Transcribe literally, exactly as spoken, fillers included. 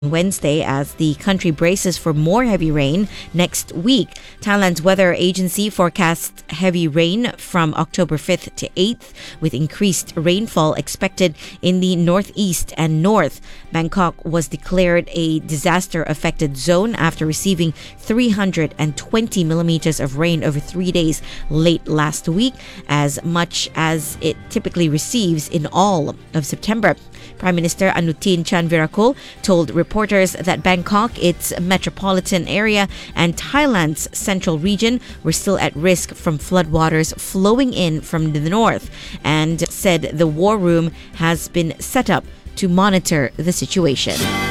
Wednesday as the country braces for more heavy rain next week. Thailand's weather agency forecasts heavy rain from October fifth to eighth, with increased rainfall expected in the northeast and north. Bangkok was declared a disaster-affected zone after receiving three hundred twenty millimeters of rain over three days late last week, as much as it typically receives in all of September. Prime Minister Anutin Chanvirakul told reporters that Bangkok, its metropolitan area, and Thailand's central region were still at risk from floodwaters flowing in from the north, and said the war room has been set up to monitor the situation.